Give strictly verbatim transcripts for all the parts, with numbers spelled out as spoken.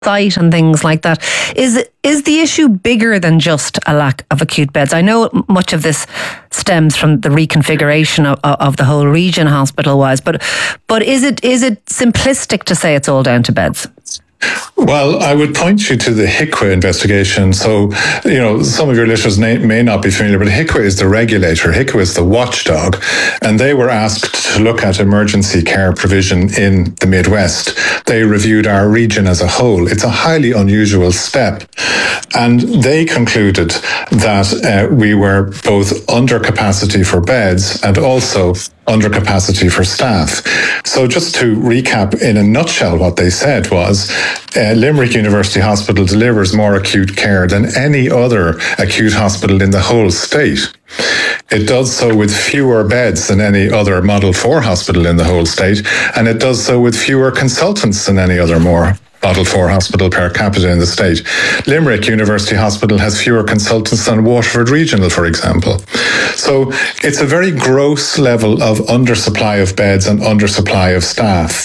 site and things like that. Is is the issue bigger than just a lack of acute beds? I know much of this stems from the reconfiguration of, of the whole region hospital-wise, but but is it is it simplistic to say it's all down to beds? Well, I would point you to the H I C W A investigation. So, you know, some of your listeners may, may not be familiar, but H I C W A is the regulator. H I C W A is the watchdog, and they were asked to look at emergency care provision in the Midwest. They reviewed our region as a whole. It's a highly unusual step. And they concluded that uh, we were both under capacity for beds and also under capacity for staff. So just to recap in a nutshell, what they said was uh, Limerick University Hospital delivers more acute care than any other acute hospital in the whole state. It does so with fewer beds than any other Model four hospital in the whole state, and it does so with fewer consultants than any other more Model four hospital per capita in the state. Limerick University Hospital has fewer consultants than Waterford Regional, for example. So it's a very gross level of undersupply of beds and undersupply of staff.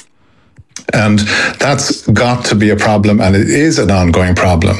And that's got to be a problem, and it is an ongoing problem.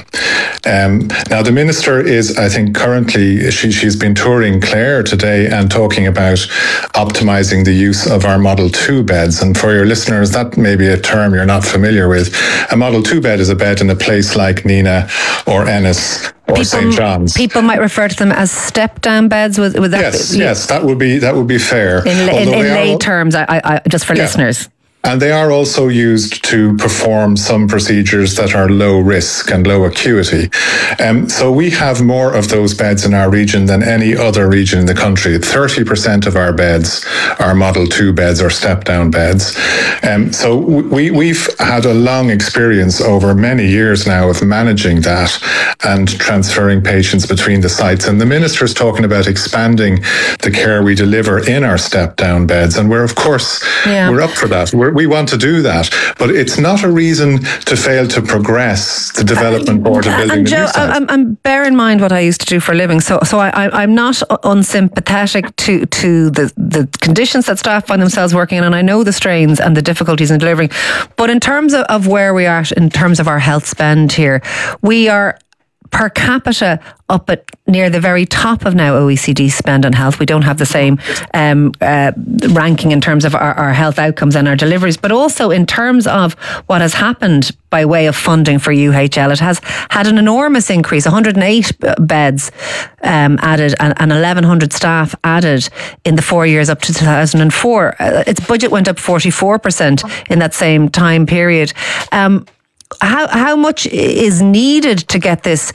Um, now, the minister is, I think, currently, she, she's been touring Clare today and talking about optimizing the use of our Model two beds. And for your listeners, that may be a term you're not familiar with. A Model two bed is a bed in a place like Neenah or Ennis or Saint John's. People might refer to them as step-down beds. Would, would that yes, be, yes, that would be that would be fair. In, in, in lay all, terms, I, I, just for yeah. listeners. And they are also used to perform some procedures that are low risk and low acuity. Um, so we have more of those beds in our region than any other region in the country. thirty percent of our beds are Model two beds or step-down beds. Um, so we, we've had a long experience over many years now of managing that and transferring patients between the sites. And the minister is talking about expanding the care we deliver in our step-down beds. And we're, of course, yeah. we're up for that. We're, we want to do that, but it's not a reason to fail to progress the development board of building and the Joe, new site. And, and bear in mind what I used to do for a living, so so I, I, I'm not unsympathetic to to the, the conditions that staff find themselves working in, and I know the strains and the difficulties in delivering, but in terms of, of where we are in terms of our health spend here, we are per capita up at near the very top of now O E C D spend on health. We don't have the same um, uh, ranking in terms of our, our health outcomes and our deliveries, but also in terms of what has happened by way of funding for U H L. It has had an enormous increase, one hundred eight beds um, added and, and eleven hundred staff added in the four years up to two thousand four. Uh, its budget went up forty-four percent in that same time period. Um, How how much is needed to get this,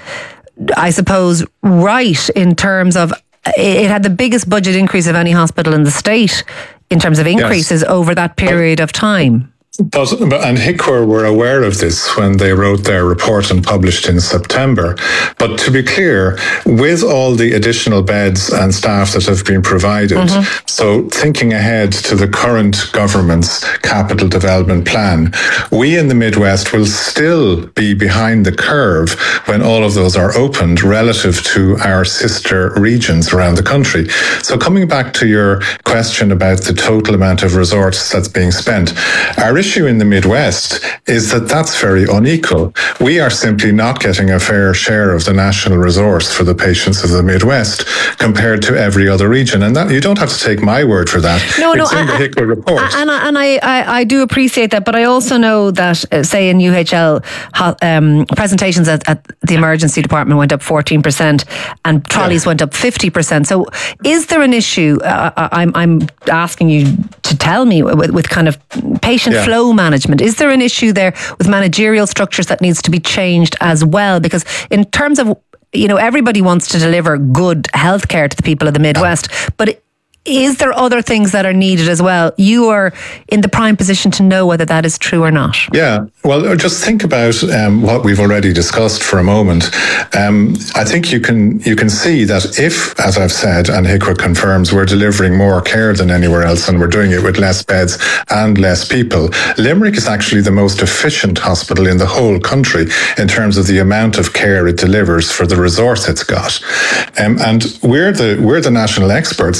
I suppose, right in terms of, it had the biggest budget increase of any hospital in the state in terms of increases yes. over that period of time? But, and H I C W A were aware of this when they wrote their report and published in September. But to be clear, with all the additional beds and staff that have been provided, mm-hmm. so thinking ahead to the current government's capital development plan, we in the Midwest will still be behind the curve when all of those are opened relative to our sister regions around the country. So coming back to your question about the total amount of resources that's being spent, our issue in the Midwest is that that's very unequal. We are simply not getting a fair share of the national resource for the patients of the Midwest compared to every other region. And that you don't have to take my word for that. No, it's no, in the H I C W A report. And, I, and I, I, I do appreciate that, but I also know that, uh, say, in U H L, um, presentations at, at the emergency department went up fourteen percent and trolleys yeah. went up fifty percent. So is there an issue, uh, I'm, I'm asking you to tell me, with, with kind of patient yeah. flow management, is there an issue there with managerial structures that needs to be changed as well? Because in terms of, you know, everybody wants to deliver good healthcare to the people of the Midwest, but is there other things that are needed as well? You are in the prime position to know whether that is true or not. Yeah, well, just think about um, what we've already discussed for a moment. Um, I think you can you can see that if, as I've said, and H I C W A confirms, we're delivering more care than anywhere else and we're doing it with less beds and less people, Limerick is actually the most efficient hospital in the whole country in terms of the amount of care it delivers for the resource it's got. Um, and we're the we're the national experts in shared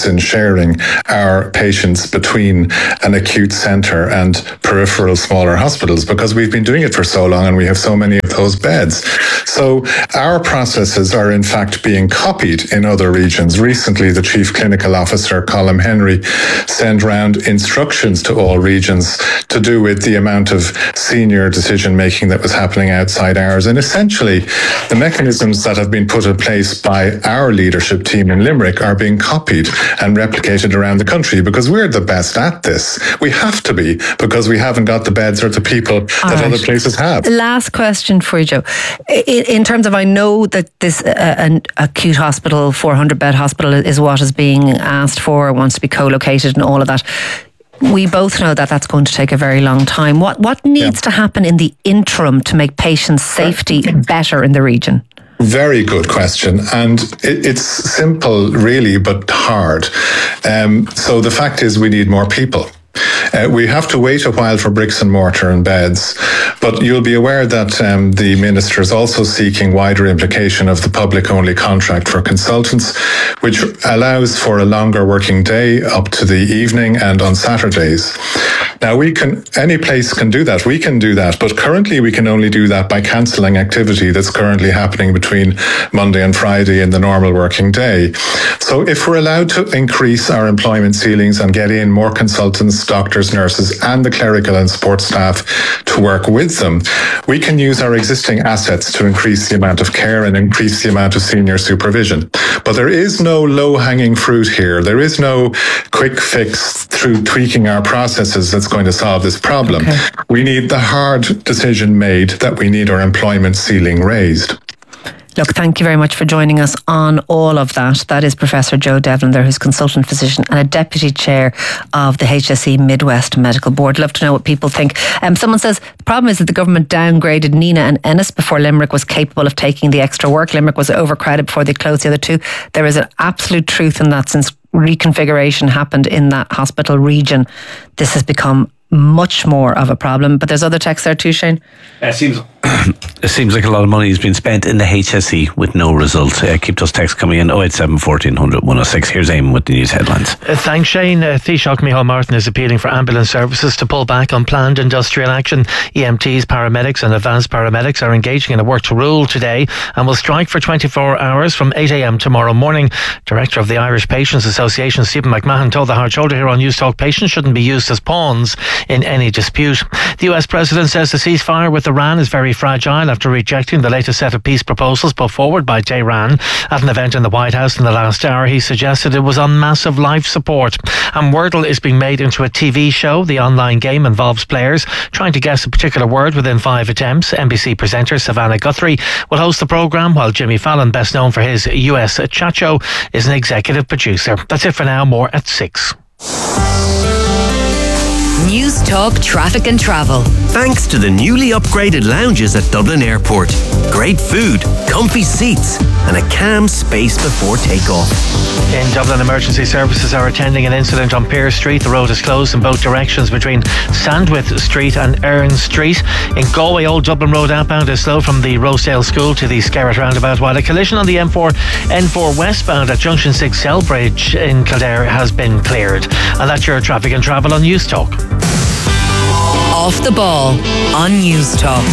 sharing our patients between an acute centre and peripheral smaller hospitals, because we've been doing it for so long and we have so many of those beds. So our processes are in fact being copied in other regions. Recently, the Chief Clinical Officer, Colm Henry, sent round instructions to all regions to do with the amount of senior decision making that was happening outside ours. And essentially, the mechanisms that have been put in place by our leadership team in Limerick are being copied and replicated around the country, because we're the best at this. We have to be, because we haven't got the beds or the people all that right. other places have. Last question for you, Joe. In, in terms of, I know that this uh, an acute hospital, four hundred bed hospital is what is being asked for, wants to be co-located and all of that. We both know that that's going to take a very long time. What what needs yeah. to happen in the interim to make patients' safety better in the region? Very good question. And it, it's simple, really, but hard. Um, so the fact is we need more people. Uh, we have to wait a while for bricks and mortar and beds, but you'll be aware that um, the Minister is also seeking wider implication of the public-only contract for consultants, which allows for a longer working day up to the evening and on Saturdays. Now, we can, any place can do that. We can do that, but currently we can only do that by cancelling activity that's currently happening between Monday and Friday in the normal working day. So if we're allowed to increase our employment ceilings and get in more consultants, doctors, nurses, and the clerical and support staff to work with them, we can use our existing assets to increase the amount of care and increase the amount of senior supervision. But there is no low-hanging fruit here. There is no quick fix through tweaking our processes that's going to solve this problem. Okay. We need the hard decision made that we need our employment ceiling raised. Look, thank you very much for joining us on all of that. That is Professor Joe Devlin there, who's consultant physician and a deputy chair of the H S E Midwest Medical Board. Love to know what people think. Um, someone says the problem is that the government downgraded Nina and Ennis before Limerick was capable of taking the extra work. Limerick was overcrowded before they closed the other two. There is an absolute truth in that. Since reconfiguration happened in that hospital region, this has become much more of a problem. But there's other texts there too, Shane. It seems it seems like a lot of money has been spent in the H S E with no result. Uh, keep those texts coming in. oh eight seven, fourteen hundred, one oh six. Here's Eamon with the news headlines. Uh, thanks, Shane. Uh, Taoiseach Micheál Martin is appealing for ambulance services to pull back on planned industrial action. E M Ts, paramedics and advanced paramedics are engaging in a work to rule today and will strike for twenty-four hours from eight a.m. tomorrow morning. Director of the Irish Patients Association, Stephen McMahon, told the Hard Shoulder here on News Talk patients shouldn't be used as pawns in any dispute. The U S President says the ceasefire with Iran is very fragile after rejecting the latest set of peace proposals put forward by Tehran. At an event in the White House in the last hour, he suggested it was on massive life support. And Wordle is being made into a T V show. The online game involves players trying to guess a particular word within five attempts. N B C presenter Savannah Guthrie will host the programme, while Jimmy Fallon, best known for his U S chat show, is an executive producer. That's it for now. More at six. News Talk Traffic and Travel. Thanks to the newly upgraded lounges at Dublin Airport. Great food, comfy seats, and a calm space before takeoff. In Dublin, emergency services are attending an incident on Pearse Street. The road is closed in both directions between Sandwith Street and Earn Street. In Galway, Old Dublin Road outbound is slow from the Rosedale School to the Skerritt roundabout, while a collision on the M four N four westbound at Junction six Selbridge in Kildare has been cleared. And that's your Traffic and Travel on News Talk. Off the Ball on News Talk.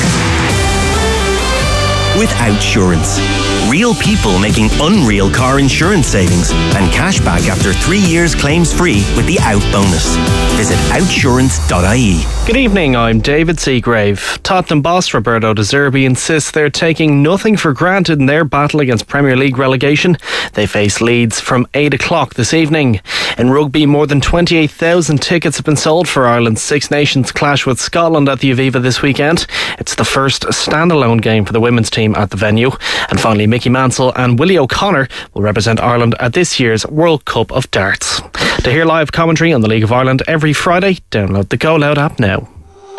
With Outsurance. Real people making unreal car insurance savings and cash back after three years claims free with the Out bonus. Visit outsurance dot I E. Good evening, I'm David Seagrave. Tottenham boss Roberto De Zerbi insists they're taking nothing for granted in their battle against Premier League relegation. They face Leeds from eight o'clock this evening. In rugby, more than twenty-eight thousand tickets have been sold for Ireland's Six Nations clash with Scotland at the Aviva this weekend. It's the first standalone game for the women's team at the venue. And finally, Mickey Mansell and Willie O'Connor will represent Ireland at this year's World Cup of Darts. To hear live commentary on the League of Ireland every Friday, download the Go Loud app now.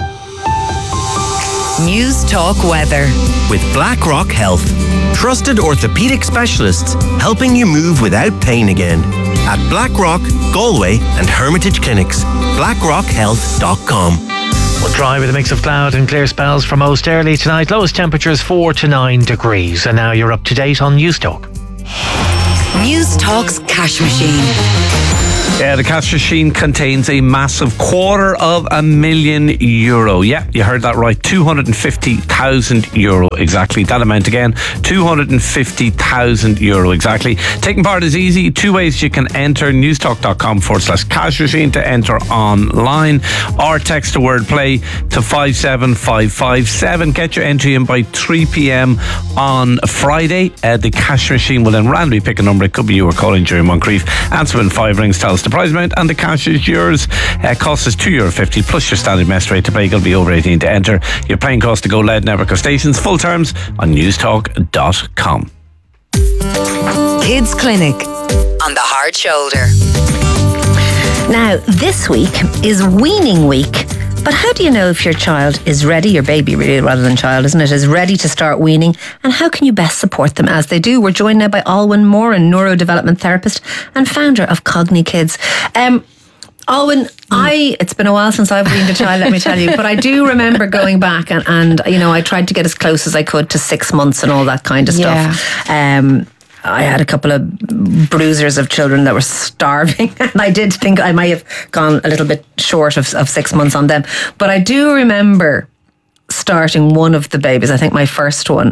News Talk Weather. With BlackRock Health. Trusted orthopaedic specialists helping you move without pain again. At BlackRock, Galway and Hermitage Clinics. blackrock health dot com. Well, dry with a mix of cloud and clear spells for most early tonight. Lowest temperatures four to nine degrees. And now you're up to date on News Talk. News Talk's Cash Machine. Yeah, the cash machine contains a massive quarter of a million euro. Yeah, you heard that right. two hundred fifty thousand euro exactly. That amount again, two hundred fifty thousand euro exactly. Taking part is easy. Two ways you can enter: newstalk.com forward slash cash machine to enter online, or text the word play to five seven five five seven. Get your entry in by three p.m. on Friday. Uh, the cash machine will then randomly pick a number. It could be you or calling during Moncrief. Answer when five rings, tell us the prize amount, and the cash is yours. Uh, cost is two euro fifty plus your standard mess rate to play. You'll be over eighteen to enter. Your playing cost to go lead network of stations. Full terms on newstalk dot com. Kids Clinic on the Hard Shoulder. Now, this week is weaning week. But how do you know if your child is ready, your baby really rather than child, isn't it, is ready to start weaning? And how can you best support them as they do? We're joined now by Alwyn Moran, neurodevelopment therapist and founder of Cogni Kids. Um, Alwyn, I, it's been a while since I've weaned a child, let me tell you, but I do remember going back and, and, you know, I tried to get as close as I could to six months and all that kind of stuff. Yeah. Um, I had a couple of bruisers of children that were starving, and I did think I might have gone a little bit short of, of six months on them. But I do remember starting one of the babies, I think my first one,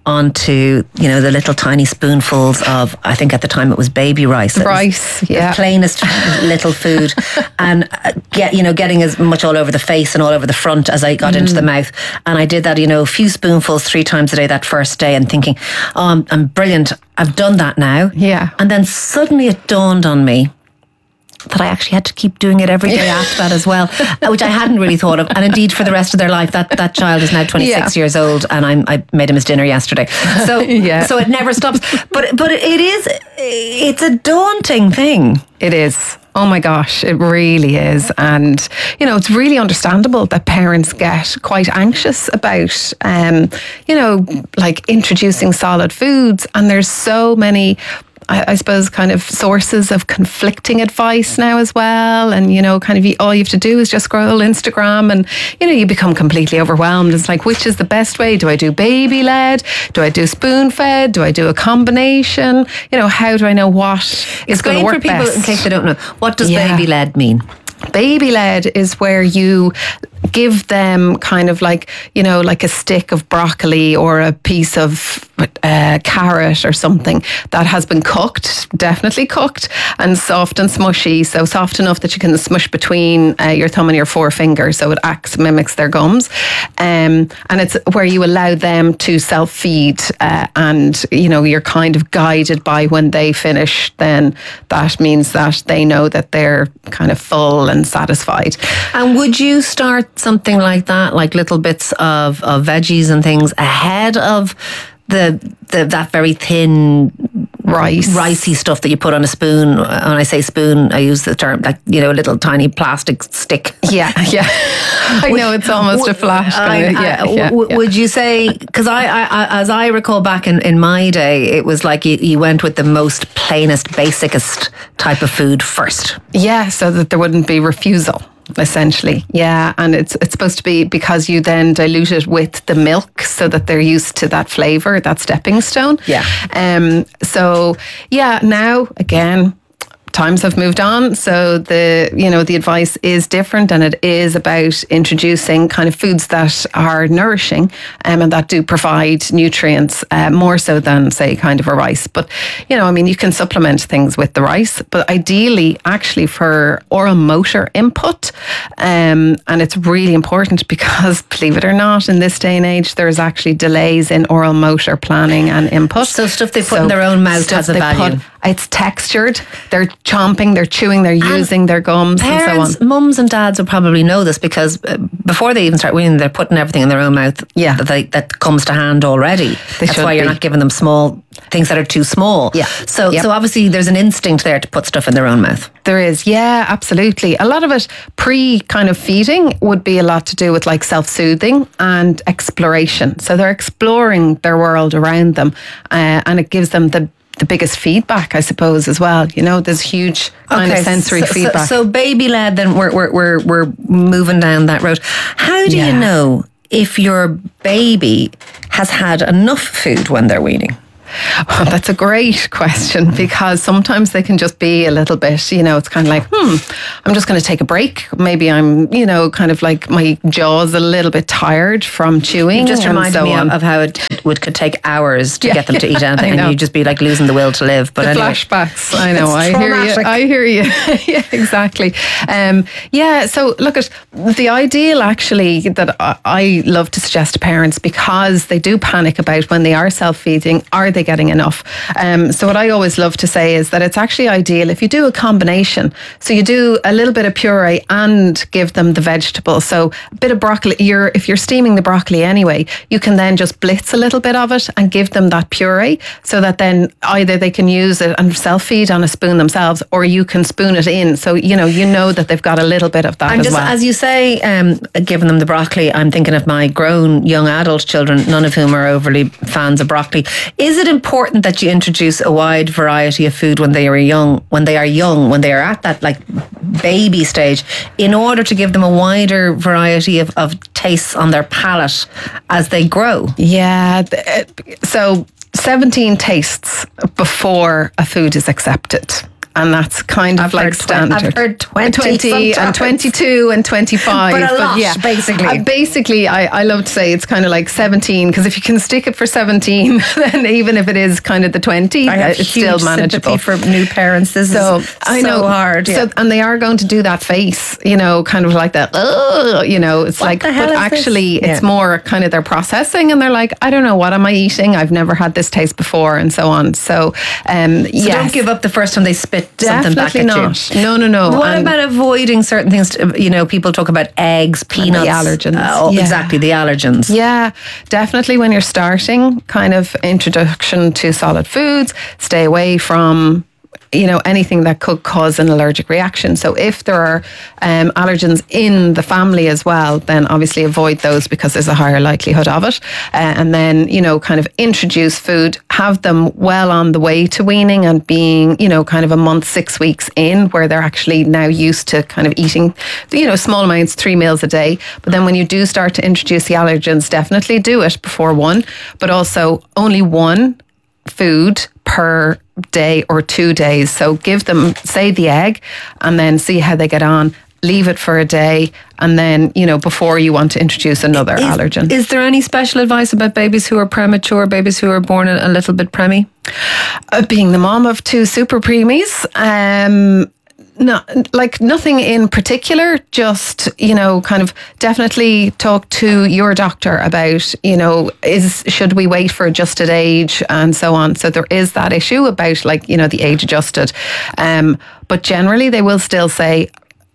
onto, you know, the little tiny spoonfuls of, I think at the time it was baby rice. Rice, yeah. The plainest little food. And get, you know, getting as much all over the face and all over the front as I got mm. into the mouth. And I did that, you know, a few spoonfuls three times a day that first day, and thinking, oh, I'm, I'm brilliant. I've done that now. Yeah. And then suddenly it dawned on me that I actually had to keep doing it every day after that as well, which I hadn't really thought of. And indeed, for the rest of their life, that, that child is now twenty-six yeah. years old, and I'm, I made him his dinner yesterday. So, yeah. so it never stops. But but it is, it's a daunting thing. It is. Oh my gosh, it really is. And, you know, it's really understandable that parents get quite anxious about, um, you know, like introducing solid foods. And there's so many, I suppose, kind of sources of conflicting advice now as well. And, you know, kind of all you have to do is just scroll Instagram and, you know, you become completely overwhelmed. It's like, which is the best way? Do I do baby led? Do I do spoon fed? Do I do a combination? You know, how do I know what is going to work best? Explain for people in case they don't know. What does yeah. baby led mean? Baby led is where you give them kind of like, you know, like a stick of broccoli or a piece of uh, carrot or something that has been cooked, definitely cooked, and soft and smushy. So soft enough that you can smush between uh, your thumb and your forefinger, so it acts, mimics their gums. Um, and it's where you allow them to self-feed uh, and, you know, you're kind of guided by when they finish, then that means that they know that they're kind of full and satisfied. And would you start something like that, like little bits of, of veggies and things ahead of the, the that very thin rice ricey stuff that you put on a spoon? When I say spoon, I use the term like, you know, a little tiny plastic stick. Yeah, yeah. I know, it's almost would, a flash. I, kind of, yeah, I, yeah, w- yeah. Would you say, because I, I, as I recall back in, in my day, it was like you, you went with the most plainest, basicest type of food first. Yeah, so that there wouldn't be refusal. Essentially, yeah, and it's it's supposed to be because you then dilute it with the milk so that they're used to that flavour, that stepping stone. Yeah. Um. So yeah, now again, times have moved on, so the you know the advice is different, and it is about introducing kind of foods that are nourishing um, and that do provide nutrients uh, more so than say kind of a rice. But you know, I mean, you can supplement things with the rice, but ideally, actually, for oral motor input, um, and it's really important because, believe it or not, in this day and age, there's actually delays in oral motor planning and input. So stuff they put so in their own mouth has a value. Put, it's textured. They're chomping, they're chewing, they're using and their gums parents, and so on. Mums and dads will probably know this because before they even start weaning, they're putting everything in their own mouth yeah. that, they, that comes to hand already. They That's why you're be. not giving them small things that are too small. Yeah. So, yep. so obviously there's an instinct there to put stuff in their own mouth. There is, yeah, absolutely. A lot of it pre kind of feeding would be a lot to do with like self-soothing and exploration. So they're exploring their world around them uh, and it gives them the the biggest feedback, I suppose, as well. You know, there's huge kind okay, of sensory so, feedback. So, so baby led, then we're we're we're we're moving down that road. How do yeah. you know if your baby has had enough food when they're weaning? Well, that's a great question, because sometimes they can just be a little bit, you know, it's kind of like, hmm, I'm just going to take a break. Maybe I'm, you know, kind of like my jaw's a little bit tired from chewing. You just and reminded so me on. of how it would could take hours to Yeah, get them to eat yeah, anything, I know. and you'd just be like losing the will to live. But the anyway. flashbacks, I know. It's I hear you. traumatic. I hear you. Yeah, exactly. Um, yeah. So look at the ideal actually that I, I love to suggest to parents, because they do panic about when they are self-feeding, are they getting enough? Um, so what I always love to say is that it's actually ideal if you do a combination. So you do a little bit of puree and give them the vegetable. So a bit of broccoli. You're if you're steaming the broccoli anyway, you can then just blitz a little bit of it and give them that puree, so that then either they can use it and self-feed on a spoon themselves, or you can spoon it in. So you know you know that they've got a little bit of that I'm as just, well. as you say, um, giving them the broccoli, I'm thinking of my grown young adult children, none of whom are overly fans of broccoli. Is it important that you introduce a wide variety of food when they are young, when they are young, when they are at that like baby stage, in order to give them a wider variety of, of tastes on their palate as they grow? Yeah. th- So seventeen tastes before a food is accepted. And that's kind of I've like heard twen- standard. I've heard twenty twenty and sometimes. twenty-two and twenty-five. But a lot, basically. Uh, basically, I, I love to say it's kind of like seventeen, because if you can stick it for seventeen, then even if it is kind of the twenty, I have it's huge still manageable. sympathy for new parents. This So is I so know hard. Yeah. So and they are going to do that face, you know, kind of like that. Ugh, you know, it's What like, the hell but is this? actually, it's Yeah. more kind of they're processing, and they're like, I don't know, what am I eating? I've never had this taste before, and so on. So, um, So yes. don't give up the first time they spit something back Definitely at not. you. No, no, no. What And- about avoiding certain things? You know, people talk about eggs, peanuts, the allergens. Oh, Yeah. exactly, the allergens. Yeah, definitely when you're starting kind of introduction to solid foods, stay away from, you know, anything that could cause an allergic reaction. So if there are um, allergens in the family as well, then obviously avoid those, because there's a higher likelihood of it. Uh, and then, you know, kind of introduce food, have them well on the way to weaning and being, you know, kind of a month, six weeks in, where they're actually now used to kind of eating, you know, small amounts, three meals a day. But then when you do start to introduce the allergens, definitely do it before one, but also only one food per day or two days. So give them, say, the egg, and then see how they get on. Leave it for a day, and then, you know, before you want to introduce another Is, allergen. is there any special advice about babies who are premature, babies who are born a, a little bit preemie? Uh, being the mom of two super preemies, um, no, like nothing in particular, just, you know, kind of definitely talk to your doctor about, you know, is, should we wait for adjusted age and so on. So there is that issue about, like, you know, the age adjusted. Um, but generally they will still say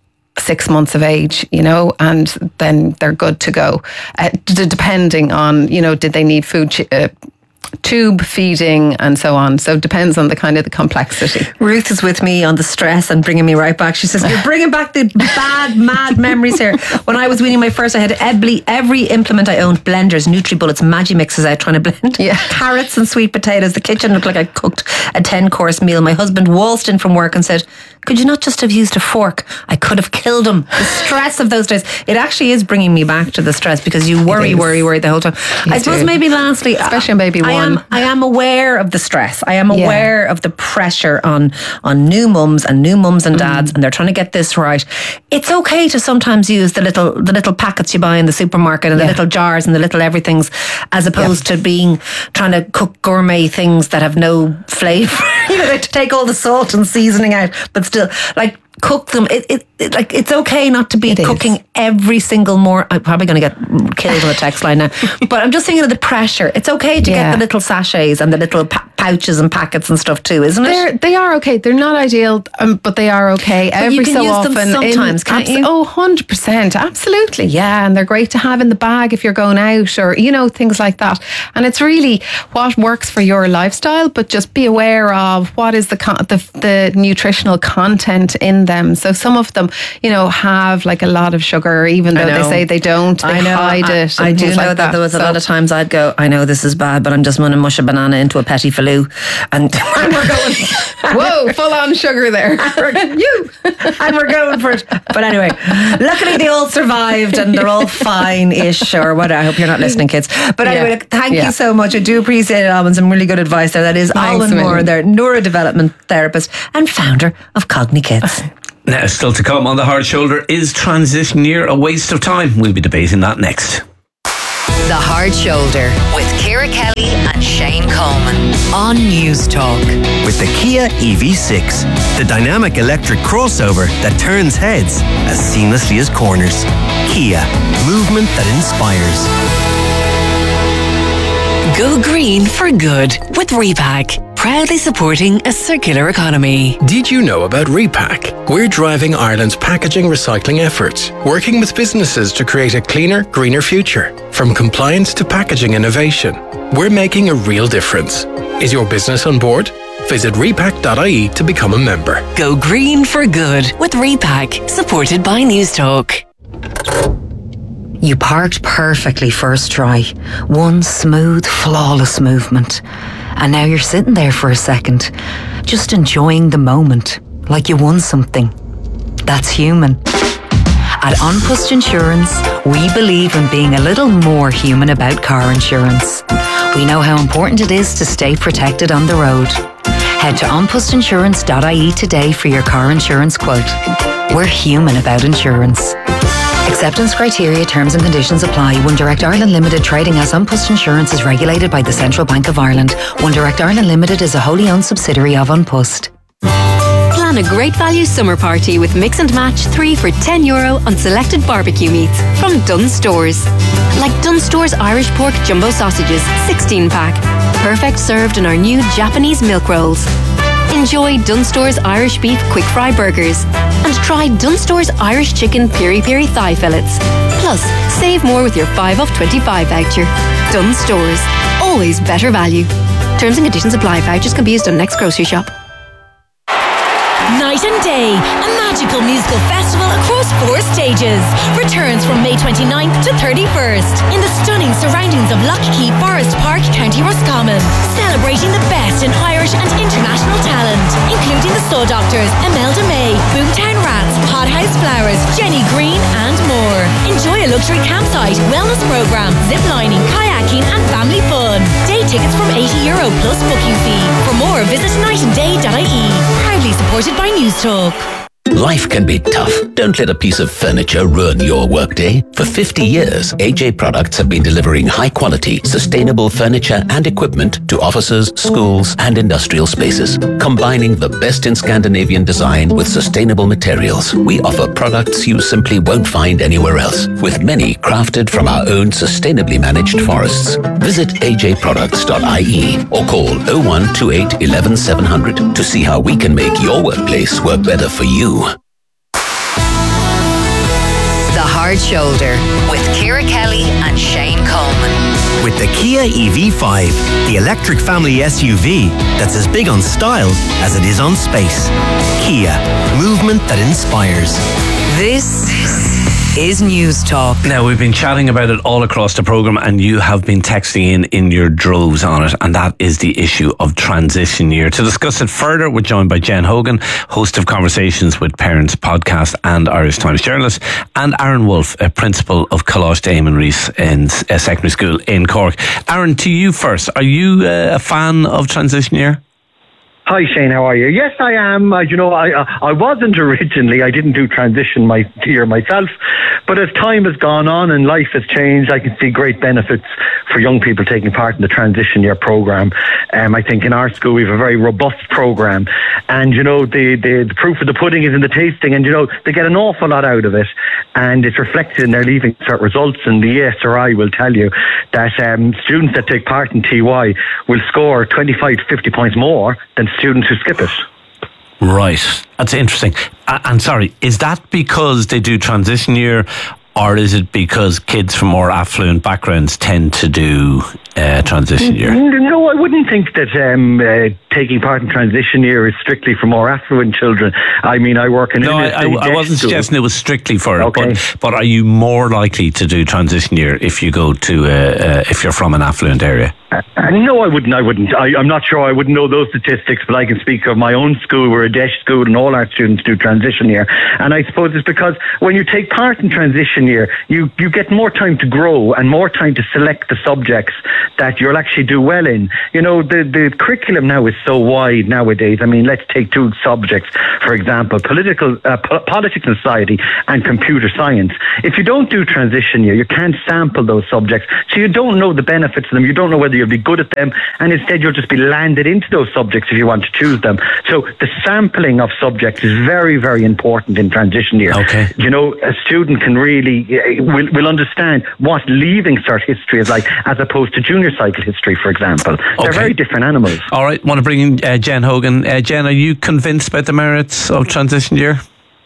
six months of age, you know, and then they're good to go. Uh, d- depending on, you know, did they need food, ch- uh, tube feeding and so on. So it depends on the kind of the complexity. Ruth is with me on the stress and bringing me right back. She says, you're bringing back the bad, mad memories here. When I was weaning my first, I had every, every implement I owned, blenders, Nutribullets, Magimixes out trying to blend Yeah. carrots and sweet potatoes. The kitchen looked like I cooked a ten-course meal. My husband waltzed in from work and said, could you not just have used a fork? I could have killed him. The stress of those days. It actually is bringing me back to the stress, because you worry, is. worry, worry the whole time. You I suppose do. maybe lastly, Especially on baby I one. Am, I am aware of the stress. I am Yeah. aware of the pressure on on new mums and new mums and dads, Mm. and they're trying to get this right. It's okay to sometimes use the little the little packets you buy in the supermarket and the Yeah. little jars and the little everything's, as opposed to being trying to cook gourmet things that have no flavour. You know, to take all the salt and seasoning out, but still, like, cook them. It, it, it like it's okay not to be It is. cooking every single more. I'm probably going to get killed on the text line now, but I'm just thinking of the pressure. It's okay to Yeah. get the little sachets and the little pa- pouches and packets and stuff too, isn't it? They're, they are okay. They're not ideal, um, but they are okay. But Every you can so use them often. sometimes, can't you? Oh, one hundred percent. Absolutely. Yeah. And they're great to have in the bag if you're going out, or, you know, things like that. And it's really what works for your lifestyle, but just be aware of what is the, con- the, the nutritional content in them. So some of them, you know, have like a lot of sugar, even though they know. say they don't. They I know. hide I, it. I and do things know like that there was a So- lot of times I'd go, I know this is bad, but I'm just going to mush a banana into a petit faloo blue, and, and we're going, whoa, full on sugar there. you, and we're going for it. But anyway, luckily they all survived and they're all fine-ish, or what. I hope you're not listening, kids. But anyway, Yeah. look, thank Yeah. you so much. I do appreciate it, Alvin. Some really good advice there. That is Thanks, Alvin Moore, Millie. their neurodevelopment therapist and founder of Cogni Kids. Now, still to come on The Hard Shoulder, is transition year a waste of time? We'll be debating that next. The Hard Shoulder with Ciara Kelly and Shane Coleman on News Talk. With the Kia E V six, the dynamic electric crossover that turns heads as seamlessly as corners. Kia, movement that inspires. Go green for good with Repack. Proudly supporting a circular economy. Did you know about Repack? We're driving Ireland's packaging recycling efforts, working with businesses to create a cleaner, greener future. From compliance to packaging innovation, we're making a real difference. Is your business on board? Visit repack dot I E to become a member. Go green for good with Repack, supported by News Talk. You parked perfectly first try. One smooth, flawless movement. And now you're sitting there for a second, just enjoying the moment, like you won something. That's human. At An Post Insurance, we believe in being a little more human about car insurance. We know how important it is to stay protected on the road. Head to an post insurance dot I E today for your car insurance quote. We're human about insurance. Acceptance criteria, terms and conditions apply. One Direct Ireland Limited, trading as An Post Insurance, is regulated by the Central Bank of Ireland. One Direct Ireland Limited is a wholly owned subsidiary of An Post. Plan a great value summer party with Mix and Match three for ten euro on selected barbecue meats from Dunnes Stores. Like Dunnes Stores Irish Pork Jumbo Sausages, sixteen pack. Perfect served in our new Japanese milk rolls. Enjoy Dunnes Stores Irish Beef Quick Fry Burgers. And try Dunnes Stores Irish Chicken Piri Piri Thigh Fillets. Plus, save more with your five off twenty-five voucher. Dunnes Stores. Always better value. Terms and conditions apply. Vouchers can be used on next grocery shop. Night and Day, a magical musical festival across four stages, returns from May twenty-ninth to thirty-first in the stunning surroundings of Lough Key Forest Park, County Roscommon, celebrating the best in Irish and international talent, including the Soul Doctors, Imelda May, Boomtown Rats, Hothouse Flowers, Jenny Green and more. Enjoy a luxury campsite, wellness program, ziplining, kayaking and family fun. Day tickets from eighty euro plus booking fee. For more, visit night and day dot I E. Proudly supported by News Talk. Life can be tough. Don't let a piece of furniture ruin your workday. For fifty years, A J Products have been delivering high-quality, sustainable furniture and equipment to offices, schools and industrial spaces. Combining the best in Scandinavian design with sustainable materials, we offer products you simply won't find anywhere else, with many crafted from our own sustainably managed forests. Visit a j products dot I E or call oh one two eight, eleven, seven hundred to see how we can make your workplace work better for you. The Hard Shoulder with Ciara Kelly and Shane Coleman. With the Kia E V five, the electric family S U V that's as big on style as it is on space. Kia, movement that inspires. This is News Talk. Now, we've been chatting about it all across the programme and you have been texting in in your droves on it, and that is the issue of transition year. To discuss it further, we're joined by Jen Hogan, host of Conversations with Parents podcast and Irish Times journalist, and Aaron Wolfe, a principal of Coláiste Eamon Rees in a secondary school in Cork. Aaron, to you first. Are you uh, a fan of transition year? Hi Shane, how are you? Yes, I am. Uh, you know, I I wasn't originally. I didn't do transition my year myself, but as time has gone on and life has changed, I can see great benefits for young people taking part in the transition year program. Um, I think in our school we have a very robust program, and you know the, the the proof of the pudding is in the tasting, and you know they get an awful lot out of it, and it's reflected in their leaving cert results. And the E S R I will tell you that um, students that take part in T Y will score twenty-five to fifty points more than students who skip it. Right. That's interesting. Uh, and sorry, is that because they do transition year, or is it because kids from more affluent backgrounds tend to do uh, transition year? No, I wouldn't think that um, uh, taking part in transition year is strictly for more affluent children. I mean, I work in no, I, I, I wasn't school. suggesting it was strictly for it. Okay. But, but are you more likely to do transition year if you go to uh, uh, if you're from an affluent area? Uh, no, I wouldn't. I wouldn't. I, I'm not sure. I wouldn't know those statistics, but I can speak of my own school. We're a D E S H school, and all our students do transition year. And I suppose it's because when you take part in transition year, you you get more time to grow and more time to select the subjects that you'll actually do well in. You know, the the curriculum now is so wide nowadays. I mean, let's take two subjects, for example, political uh, po- politics and society and computer science. If you don't do transition year, you can't sample those subjects, so you don't know the benefits of them. You don't know whether you'll be good at them, and instead you'll just be landed into those subjects if you want to choose them. So the sampling of subjects is very, very important in transition year. Okay. You know, a student can really uh, will, will understand what leaving cert history is like as opposed to junior cycle history, for example. They're Okay. very different animals. All right, want to bring in uh, Jen Hogan. Uh, Jen, are you convinced about the merits of transition year?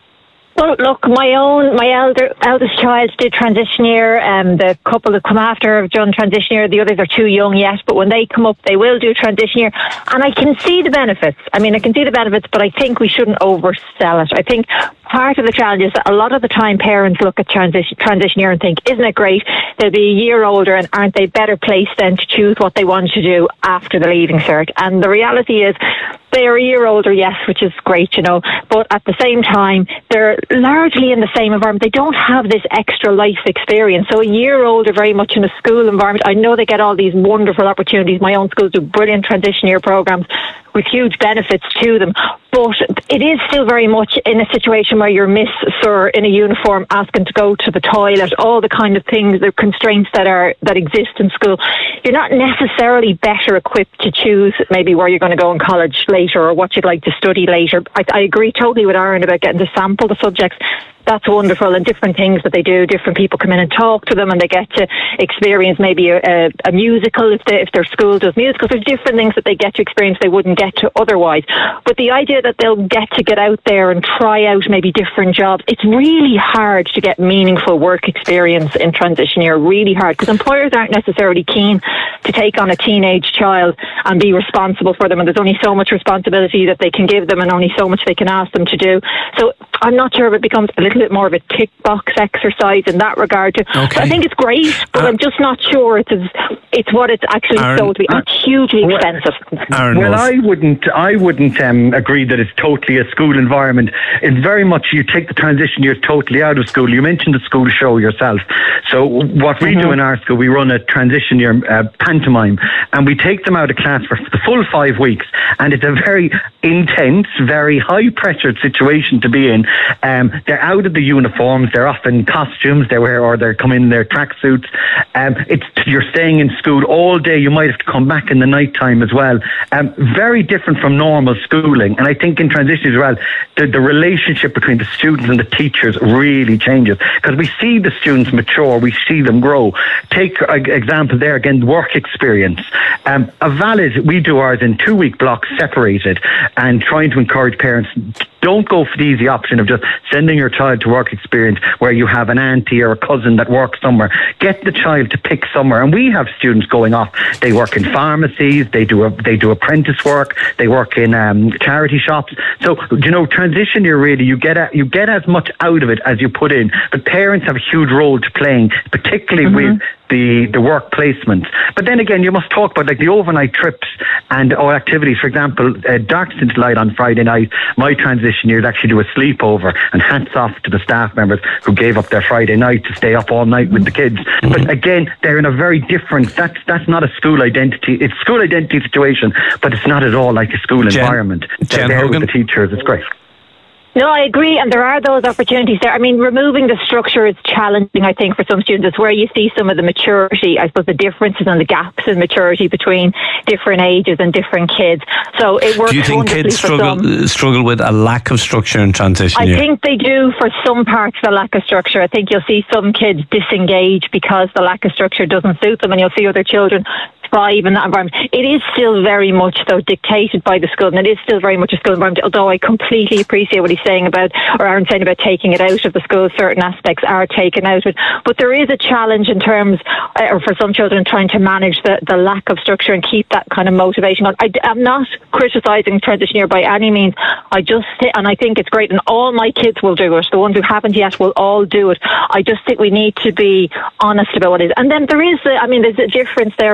Well, look, my own, my elder, eldest child did transition year. Um, the couple that come after have done transition year. The others are too young yet, but when they come up, they will do transition year. And I can see the benefits. I mean, I can see the benefits, but I think we shouldn't oversell it. I think part of the challenge is that a lot of the time parents look at transition, transition year and think, isn't it great? They'll be a year older, and aren't they better placed then to choose what they want to do after the leaving cert? And the reality is, they're a year older, yes, which is great, you know, but at the same time, they're largely in the same environment. They don't have this extra life experience. So a year older, very much in a school environment. I know they get all these wonderful opportunities. My own schools do brilliant transition year programs with huge benefits to them. But it is still very much in a situation where you're Miss Sir in a uniform asking to go to the toilet, all the kind of things, the constraints that are that exist in school. You're not necessarily better equipped to choose maybe where you're going to go in college later or what you'd like to study later. I, I agree totally with Aaron about getting to sample the subjects. That's wonderful, and different things that they do. Different people come in and talk to them, and they get to experience maybe a, a, a musical if, they, if their school does musicals. There's different things that they get to experience they wouldn't get to otherwise. But the idea that they'll get to get out there and try out maybe different jobs, it's really hard to get meaningful work experience in transition year, really hard, because employers aren't necessarily keen to take on a teenage child and be responsible for them, and there's only so much responsibility that they can give them and only so much they can ask them to do. So I'm not sure if it becomes a little bit more of a tick box exercise in that regard. Too. Okay. I think it's great, but uh, I'm just not sure it's it's what it's actually Aaron, sold to be. It's hugely expensive. Aaron, well, I wouldn't. I wouldn't um, agree that it's totally a school environment. It's very much you take the transition years totally out of school. You mentioned the school show yourself. So what we mm-hmm. do in our school, we run a transition year uh, pantomime, and we take them out of class for the full five weeks, and it's a very intense, very high pressured situation to be in. Um, they're out of the uniforms, they're often costumes, they wear or they're coming in their tracksuits. Um, it's you're staying in school all day. You might have to come back in the night time as well. Um, very different from normal schooling, and I think in transition as well, the, the relationship between the students and the teachers really changes because we see the students mature, we see them grow. Take an example there again, work experience. Um, a valid, we do ours in two week blocks separated, and trying to encourage parents, don't go for the easy option of just sending your child to work experience where you have an auntie or a cousin that works somewhere. Get the child to pick somewhere, and we have students going off. They work in pharmacies, they do a, they do apprentice work, they work in um, charity shops. So you know, transition year really you get a, you get as much out of it as you put in. But parents have a huge role to play, particularly mm-hmm. with the the work placement. But then again, you must talk about like the overnight trips and or activities. For example, uh, Dark Into Light on Friday night, my transition years actually do a sleepover, and hats off to the staff members who gave up their Friday night to stay up all night with the kids. Mm-hmm. But again, they're in a very different, that's that's not a school identity, it's a school identity situation, but it's not at all like a school Jen, environment. They're Jen there Hogan. with the teachers, it's great. No, I agree, and there are those opportunities there. I mean, removing the structure is challenging, I think, for some students. It's where you see some of the maturity, I suppose, the differences and the gaps in maturity between different ages and different kids. So it works. Do you think kids struggle some. struggle with a lack of structure in transition I year? think they do for some parts of the lack of structure. I think you'll see some kids disengage because the lack of structure doesn't suit them, and you'll see other children thrive in that environment. It is still very much, though, dictated by the school, and it is still very much a school environment, although I completely appreciate what he's saying about, or Aaron saying about taking it out of the school. Certain aspects are taken out of it. But there is a challenge in terms, uh, or for some children, trying to manage the, the lack of structure and keep that kind of motivation on. I, I'm not criticising transition year by any means. I just, and I think it's great, and all my kids will do it. The ones who haven't yet will all do it. I just think we need to be honest about what it is. And then there is, a, I mean, there's a difference there, obviously,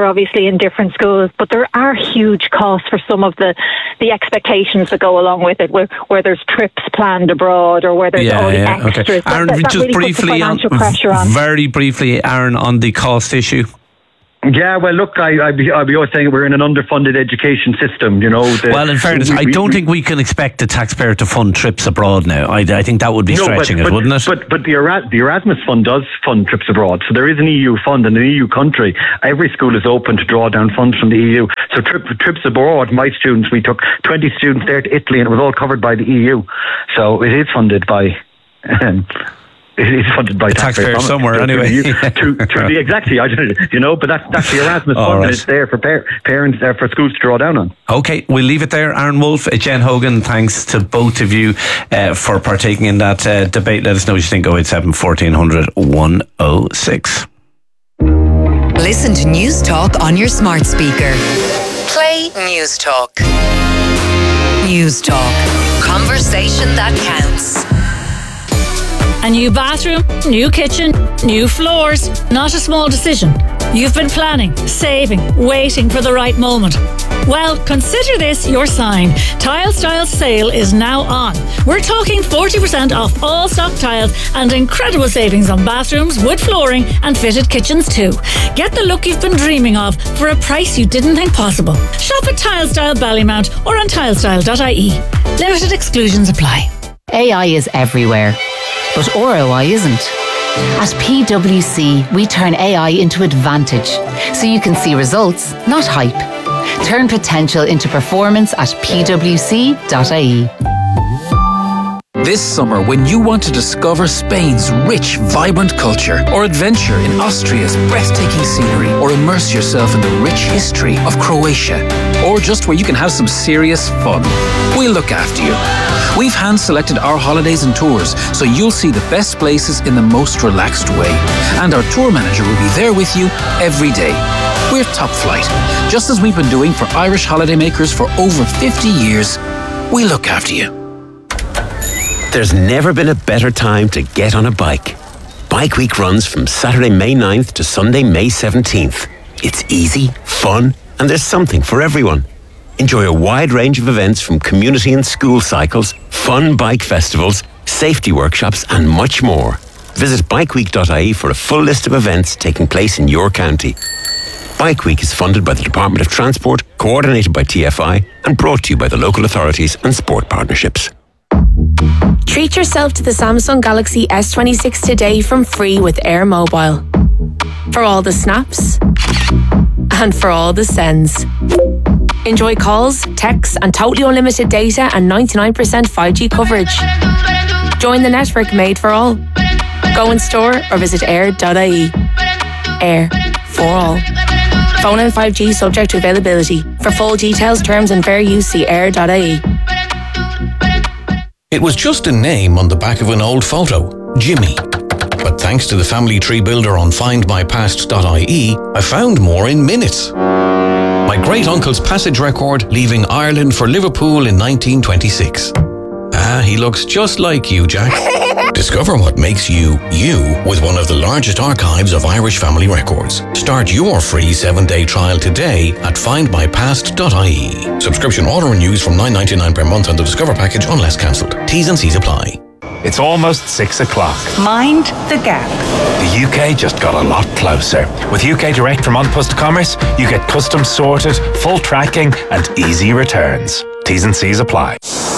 obviously in different schools, but there are huge costs for some of the, the expectations that go along with it, where, where there's trips planned abroad or where there's Yeah, all the yeah, extras. okay. That- Aaron, that- that just really puts the briefly, on, financial pressure on. very briefly, Aaron, on the cost issue. Yeah, well, look, I, I'd be, I'd be always saying we're in an underfunded education system, you know. The, Well, in fairness, we- I we- don't we- think we can expect the taxpayer to fund trips abroad now. I, I think that would be No, stretching but, it, but, wouldn't it? But but the, Eras- the Erasmus Fund does fund trips abroad, so there is an E U fund in an E U country. Every school is open to draw down funds from the E U. So trip, trips abroad, my students, we took twenty students there to Italy, and it was all covered by the E U. So it is funded by. Um, It is funded by the taxpayer somewhere, to, anyway. To, to, to the exactly, I don't know, you know, but that's that's the Erasmus All fund, right. and it's there for par- parents, uh, for schools to draw down on. Okay, we'll leave it there. Aaron Wolfe, uh, Jen Hogan, thanks to both of you uh, for partaking in that uh, debate. Let us know what you think. oh eight seven, fourteen hundred, one oh six. Listen to News Talk on your smart speaker. Play News Talk. News Talk. Conversation that counts. A new bathroom, new kitchen, new floors. Not a small decision. You've been planning, saving, waiting for the right moment. Well, consider this your sign. Tile Styles sale is now on. We're talking forty percent off all stock tiles and incredible savings on bathrooms, wood flooring and fitted kitchens too. Get the look you've been dreaming of for a price you didn't think possible. Shop at Tile Style Ballymount or on tilestyle dot I E. Limited exclusions apply. A I is everywhere, but R O I isn't. At P W C, we turn A I into advantage, so you can see results, not hype. Turn potential into performance at p w c dot I E. This summer, when you want to discover Spain's rich, vibrant culture, or adventure in Austria's breathtaking scenery, or immerse yourself in the rich history of Croatia, or just where you can have some serious fun, we'll look after you. We've hand-selected our holidays and tours, so you'll see the best places in the most relaxed way. And our tour manager will be there with you every day. We're top flight, just as we've been doing for Irish holidaymakers for over fifty years. We look after you. There's never been a better time to get on a bike. Bike Week runs from Saturday, May ninth to Sunday, May seventeenth. It's easy, fun, and there's something for everyone. Enjoy a wide range of events from community and school cycles, fun bike festivals, safety workshops, and much more. Visit bike week dot I E for a full list of events taking place in your county. Bike Week is funded by the Department of Transport, coordinated by T F I, and brought to you by the local authorities and sport partnerships. Treat yourself to the Samsung Galaxy S twenty-six today from free with Air Mobile. For all the snaps and for all the sends. Enjoy calls, texts and totally unlimited data and ninety-nine percent five G coverage. Join the network made for all. Go in store or visit air dot I E. Air for all. Phone and five G subject to availability. For full details, terms and fair use, see air dot I E. It was just a name on the back of an old photo, Jimmy. But thanks to the family tree builder on find my past dot I E, I found more in minutes. My great-uncle's passage record leaving Ireland for Liverpool in nineteen twenty-six. Ah, he looks just like you, Jack. Discover what makes you, you, with one of the largest archives of Irish family records. Start your free seven-day trial today at find my past dot I E. Subscription auto-renews from nine ninety-nine per month on the Discover package unless cancelled. T's and C's apply. It's almost six o'clock. Mind the gap. The U K just got a lot closer. With U K Direct from An Post Commerce, you get custom sorted, full tracking and easy returns. T's and C's apply.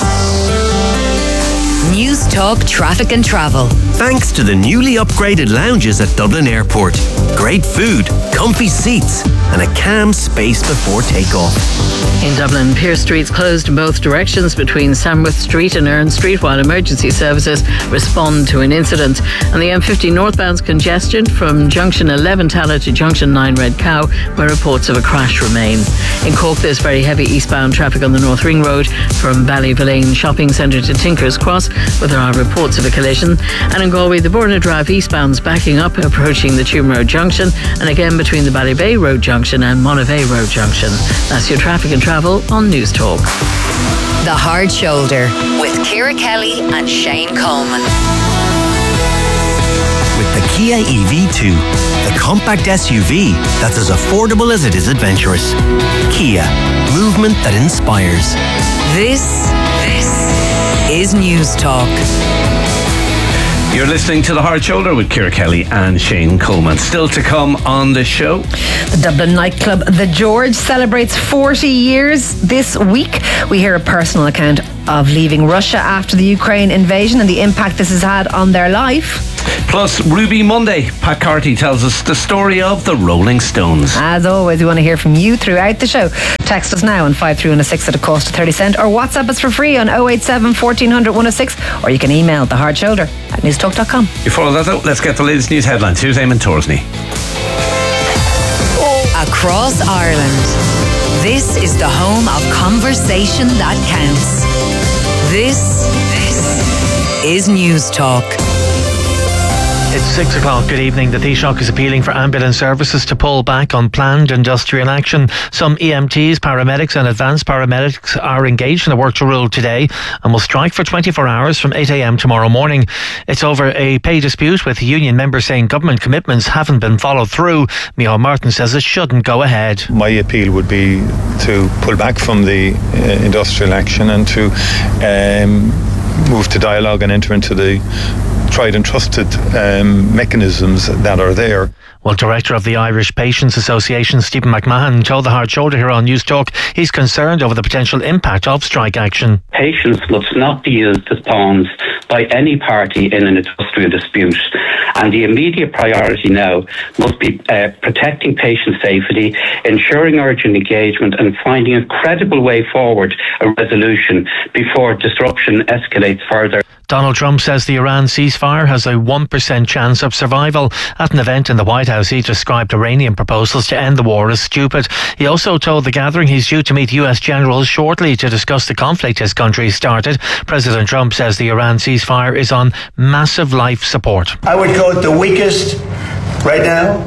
News Talk Traffic and Travel. Thanks to the newly upgraded lounges at Dublin Airport. Great food, comfy seats, and a calm space before takeoff. In Dublin, Pearse Street's closed in both directions between Samworth Street and Earn Street while emergency services respond to an incident. And the M fifty northbound's congestion from junction eleven Tala to junction nine Red Cow, where reports of a crash remain. In Cork, there's very heavy eastbound traffic on the North Ring Road from Ballyvilane Shopping Centre to Tinker's Cross, where there are reports of a collision. And in Galway, the Borna Drive eastbound's backing up, approaching the Tuam Road Junction, and again between the Ballybay Road Junction and Monavey Road Junction. That's your traffic and travel on News Talk. The Hard Shoulder with Ciara Kelly and Shane Coleman. with the Kia E V two, the compact S U V that's as affordable as it is adventurous. Kia, movement that inspires. This, this is News Talk. You're listening to The Hard Shoulder with Ciara Kelly and Shane Coleman. Still to come on the show. The Dublin nightclub The George celebrates forty years this week. We hear a personal account of leaving Russia after the Ukraine invasion and the impact this has had on their life. Plus, Ruby Monday. Pat Carty tells us the story of the Rolling Stones. As always, we want to hear from you throughout the show. Text us now on five three one six at a cost of thirty cent, or WhatsApp us for free on oh eight seven, fourteen hundred, one oh six, or you can email the hard shoulder at newstalk dot com. Before that though, let's get the latest news headlines. Here's Eamon Torsney. Across Ireland, this is the home of conversation that counts. This, this is News Talk. It's six o'clock. Good evening. The Taoiseach is appealing for ambulance services to pull back on planned industrial action. Some E M Ts, paramedics and advanced paramedics are engaged in a work to rule today and will strike for twenty-four hours from eight a.m. tomorrow morning. It's over a pay dispute, with union members saying government commitments haven't been followed through. Micheál Martin says it shouldn't go ahead. My appeal would be to pull back from the uh, industrial action and to um, move to dialogue and enter into the tried and trusted um, mechanisms that are there. Well, Director of the Irish Patients Association, Stephen McMahon, told the Hard Shoulder here on News Talk he's concerned over the potential impact of strike action. Patients must not be used as pawns by any party in an industrial dispute, and the immediate priority now must be uh, protecting patient safety, ensuring urgent engagement and finding a credible way forward, a resolution, before disruption escalates further. Donald Trump says the Iran ceasefire has a one percent chance of survival. At an event in the White House, he described Iranian proposals to end the war as stupid. He also told the gathering he's due to meet U S generals shortly to discuss the conflict his country started. President Trump says the Iran ceasefire is on massive life support. I would go with the weakest right now.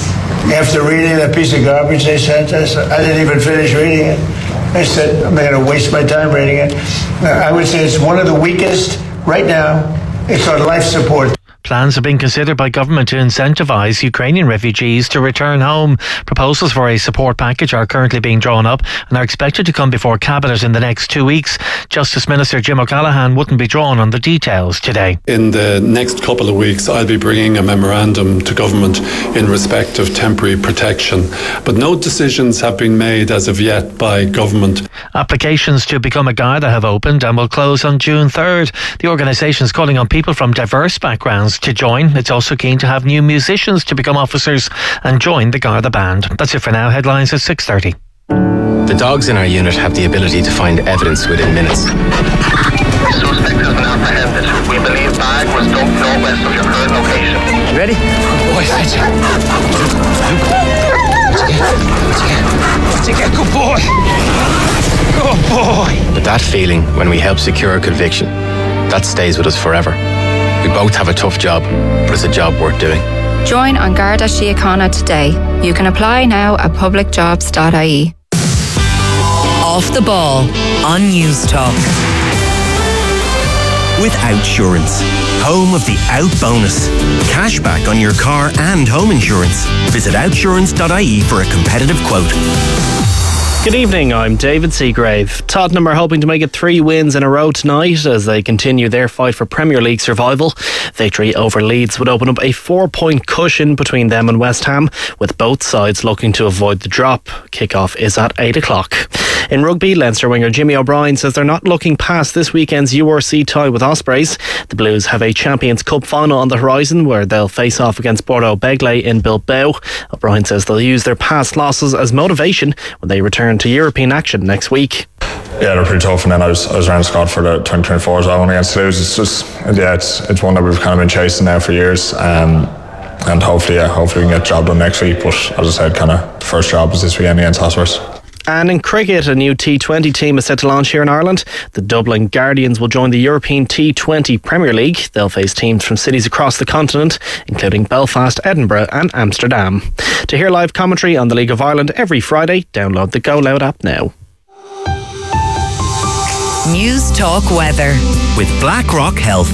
After reading that piece of garbage they sent us, I didn't even finish reading it. I said, I'm going to waste my time reading it. I would say it's one of the weakest. Right now, it's on life support. Plans are being considered by government to incentivise Ukrainian refugees to return home. Proposals for a support package are currently being drawn up and are expected to come before Cabinet in the next two weeks. Justice Minister Jim O'Callaghan wouldn't be drawn on the details today. In the next couple of weeks, I'll be bringing a memorandum to government in respect of temporary protection, but no decisions have been made as of yet by government. Applications to become a Garda have opened and will close on June third. The organisation is calling on people from diverse backgrounds to join. It's also keen to have new musicians to become officers and join the Garda band. That's it for now. Headlines at six thirty. The dogs in our unit have the ability to find evidence within minutes. Suspect has been apprehended. We believe bag was dumped northwest of your current location. You ready? Good boy, Fetch. What's again? Good boy. Good boy. But that feeling when we help secure a conviction, that stays with us forever. We both have a tough job, but it's a job worth doing. Join on Garda Síochána today. You can apply now at public jobs dot I E. Off the ball on News Talk. With Outsurance, home of the Out Bonus. Cashback on your car and home insurance. Visit outsurance dot I E for a competitive quote. Good evening, I'm David Seagrave. Tottenham are hoping to make it three wins in a row tonight as they continue their fight for Premier League survival. Victory over Leeds would open up a four-point cushion between them and West Ham, with both sides looking to avoid the drop. Kick-off is at eight o'clock. In rugby, Leinster winger Jimmy O'Brien says they're not looking past this weekend's U R C tie with Ospreys. The Blues have a Champions Cup final on the horizon where they'll face off against Bordeaux Begley in Bilbao. O'Brien says they'll use their past losses as motivation when they return to European action next week. Yeah, they're pretty tough, and then I was I was around the squad for the twenty twenty-four as well when against Toulouse. It's just yeah, it's it's one that we've kind of been chasing now for years, um, and hopefully yeah, hopefully we can get the job done next week. But as I said, kind of the first job is this weekend against Ospreys. And in cricket, a new T twenty team is set to launch here in Ireland. The Dublin Guardians will join the European T twenty Premier League. They'll face teams from cities across the continent, including Belfast, Edinburgh and Amsterdam. To hear live commentary on the League of Ireland every Friday, download the Go Loud app now. News Talk weather. With BlackRock Health.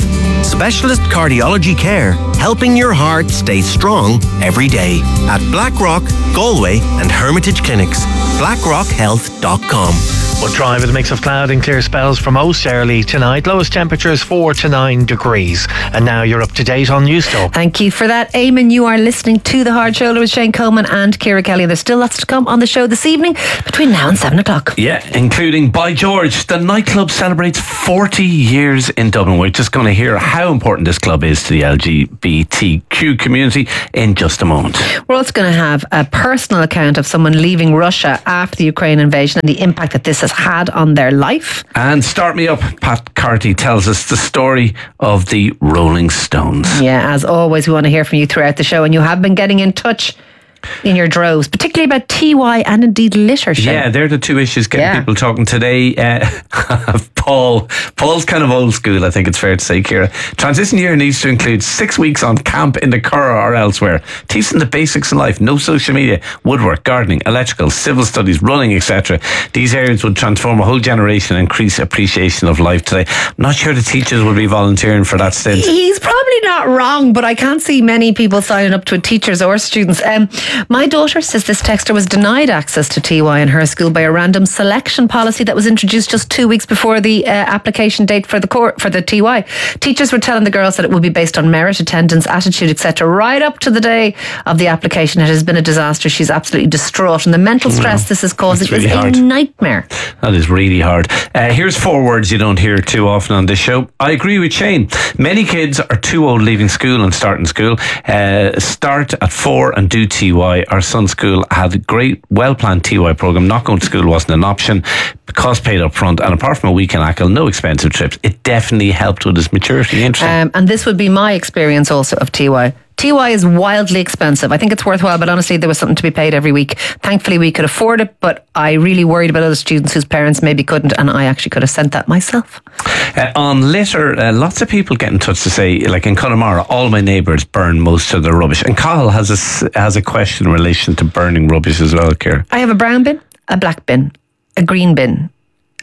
Specialist cardiology care, helping your heart stay strong every day. At Blackrock, Galway and Hermitage Clinics. blackrock health dot com. We'll dry with a mix of cloud and clear spells for most early tonight. Lowest temperatures four to nine degrees. And now you're up to date on Newstalk. Thank you for that, Eamon. You are listening to The Hard Shoulder with Shane Coleman and Ciara Kelly. There's still lots to come on the show this evening between now and seven o'clock. Yeah, including By George, the nightclub celebrates forty years in Dublin. We're just going to hear how important this club is to the L G B T Q community in just a moment. We're also going to have a personal account of someone leaving Russia after the Ukraine invasion and the impact that this has had on their life. And Start Me Up, Pat Carty tells us the story of the Rolling Stones. Yeah, as always, we want to hear from you throughout the show, and you have been getting in touch in your droves, particularly about T Y and indeed litter. Yeah, they're the two issues getting Yeah. people talking today. Uh, Paul, Paul's kind of old school, I think it's fair to say, Ciara. Transition year needs to include six weeks on camp in the Curragh or elsewhere, teaching the basics in life, no social media, woodwork, gardening, electrical, civil studies, running, et cetera. These areas would transform a whole generation and increase appreciation of life today. I'm not sure the teachers would be volunteering for that stint. He's probably not wrong, but I can't see many people signing up to it, teachers or students. Um, my daughter, says this texter, was denied access to T Y in her school by a random selection policy that was introduced just two weeks before the uh, application date for the cor- for the T Y. Teachers were telling the girls that it would be based on merit, attendance, attitude, et cetera, right up to the day of the application. It has been a disaster. She's absolutely distraught, and the mental stress Wow. this is causing That's really is hard. a nightmare. That is really hard. Uh, here's four words you don't hear too often on this show. I agree with Shane. Many kids are too old leaving school and starting school. Uh, start at four and do T Y. Our son's school had a great, well-planned T Y programme. Not going to school wasn't an option. Cost paid up front, and apart from a week in Achill, no expensive trips. It definitely helped with his maturity. Interesting. Um, and this would be my experience also of T Y. T Y is wildly expensive. I think it's worthwhile, but honestly, there was something to be paid every week. Thankfully, we could afford it, but I really worried about other students whose parents maybe couldn't, and I actually could have sent that myself. Uh, on litter, uh, lots of people get in touch to say, like in Connemara, all my neighbours burn most of their rubbish. And Carl has a, s- has a question in relation to burning rubbish as well, Ciara. I have a brown bin, a black bin, a green bin.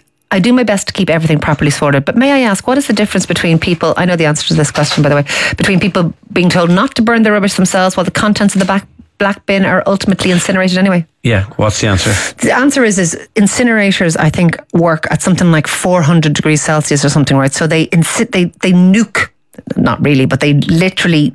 I do my best to keep everything properly sorted, but may I ask, what is the difference between people, I know the answer to this question, by the way, between people being told not to burn their rubbish themselves while the contents of the back, black bin are ultimately incinerated anyway? Yeah, what's the answer? The answer is, is incinerators, I think, work at something like four hundred degrees Celsius or something, right? So they inci- they they nuke, not really, but they literally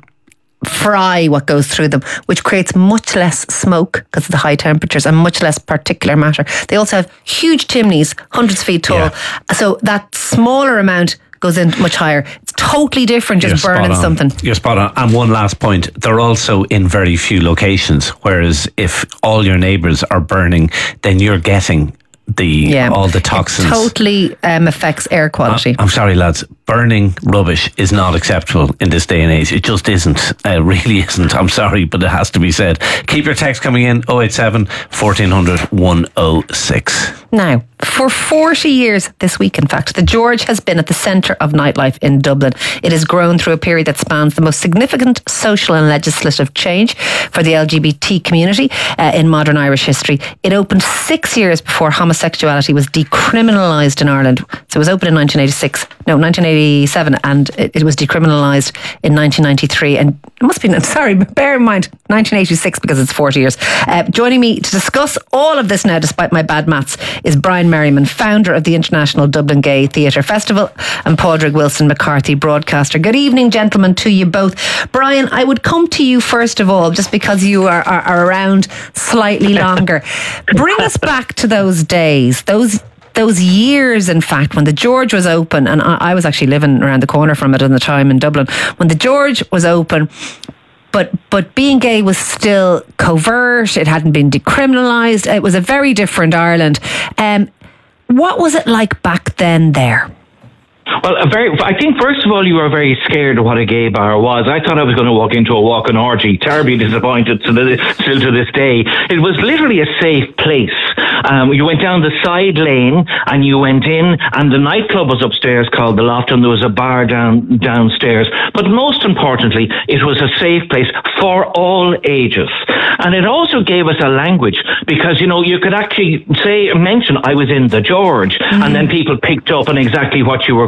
fry what goes through them, which creates much less smoke because of the high temperatures and much less particulate matter. They also have huge chimneys, hundreds of feet tall. Yeah. So that smaller amount goes in much higher. It's totally different just You're burning spot on. something. You're spot on. And one last point, they're also in very few locations, whereas if all your neighbours are burning, then you're getting the Yeah. all the toxins. It totally um, affects air quality. I'm sorry, lads. Burning rubbish is not acceptable in this day and age. It just isn't. It really isn't. I'm sorry, but it has to be said. Keep your text coming in oh eight seven, fourteen hundred, one oh six. Now, for forty years this week, in fact, the George has been at the centre of nightlife in Dublin. It has grown through a period that spans the most significant social and legislative change for the L G B T community uh, in modern Irish history. It opened six years before homosexuality was decriminalised in Ireland. So it was opened in nineteen eighty-six, no, nineteen eighty-seven, and it, it was decriminalised in nineteen ninety-three. And it must be, sorry, bear in mind, nineteen eighty-six, because it's forty years. Uh, joining me to discuss all of this now, despite my bad maths, is Brian Merriman, founder of the International Dublin Gay Theatre Festival, and Padraig Wilson McCarthy, broadcaster. Good evening, gentlemen, to you both. Brian, I would come to you first of all, just because you are, are, are around slightly longer. Bring us back to those days, those those years, in fact, when the George was open, and I, I was actually living around the corner from it at the time in Dublin, when the George was open, But but being gay was still covert. It hadn't been decriminalised. It was a very different Ireland. Um, what was it like back then there? Well, a very. I think first of all, you were very scared of what a gay bar was. I thought I was going to walk into a walk-in orgy. Terribly disappointed to the, still to this day. It was literally a safe place. Um, you went down the side lane and you went in, and the nightclub was upstairs called the Loft, and there was a bar down downstairs. But most importantly, it was a safe place for all ages, and it also gave us a language, because you know you could actually say mention I was in the George, mm-hmm. and then people picked up on exactly what you were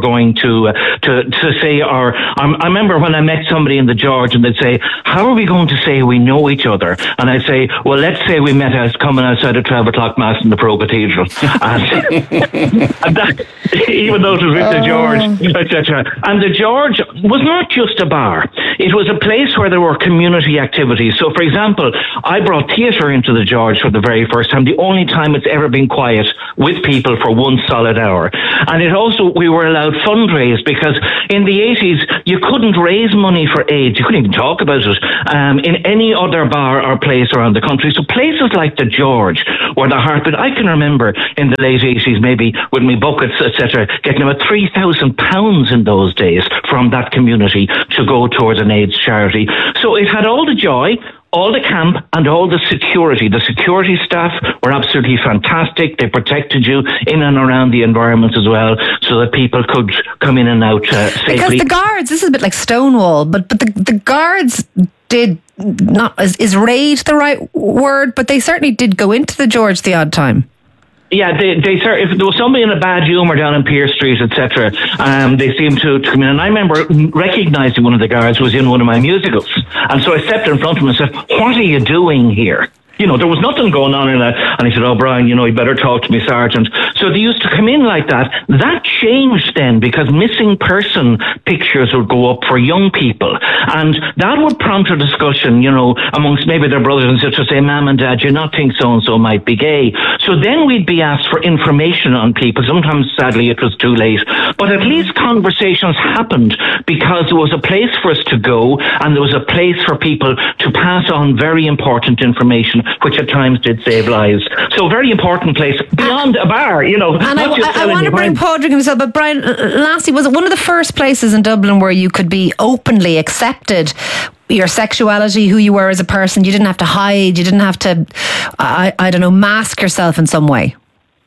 going to uh, to to say, or um, I remember when I met somebody in the George, and they'd say, "How are we going to say we know each other?" And I'd say, "Well, let's say we met us coming outside a twelve o'clock mass in the Pro Cathedral," and, and that, even though it was with the George, et cetera. And the George was not just a bar; it was a place where there were community activities. So, for example, I brought theatre into the George for the very first time, the only time it's ever been quiet with people for one solid hour. And it also, we were allowed fundraise, because in the eighties, you couldn't raise money for AIDS. You couldn't even talk about it um, in any other bar or place around the country. So places like the George were the heartbeat. I can remember in the late eighties, maybe with me buckets, et cetera, getting about three thousand pounds in those days from that community to go towards an AIDS charity. So it had all the joy, all the camp, and all the security. The security staff were absolutely fantastic. They protected you in and around the environment as well, so that people could come in and out uh, safely. Because the guards, this is a bit like Stonewall, but but the, the guards did not, is, is raid the right word? But they certainly did go into the George the odd time. Yeah, they, they if there was somebody in a bad humour down in Pearse Street, et cetera, um, they seemed to, to come in. And I remember recognising one of the guards was in one of my musicals. And so I stepped in front of him and said, "What are you doing here?" You know, there was nothing going on in that. And he said, "Oh, Brian, you know, you better talk to me, Sergeant." So they used to come in like that. That changed then, because missing person pictures would go up for young people. And that would prompt a discussion, you know, amongst maybe their brothers and sisters, say, "Mum and Dad, do you not think so-and-so might be gay?" So then we'd be asked for information on people. Sometimes, sadly, it was too late. But at least conversations happened, because there was a place for us to go, and there was a place for people to pass on very important information, which at times did save lives. So, very important place beyond a bar, you know. And I, I, I want to bring Padraig himself, but Brian, lastly, was it one of the first places in Dublin where you could be openly accepted? Your sexuality, who you were as a person, you didn't have to hide, you didn't have to, I, I don't know, mask yourself in some way.